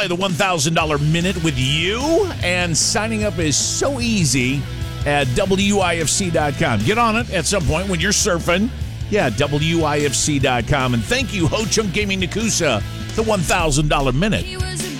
The $1,000 minute with you, and signing up is so easy at WIFC.com. Get on it at some point when you're surfing. Yeah, WIFC.com. And thank you, Ho Chunk Gaming Nakusa, the $1,000 minute.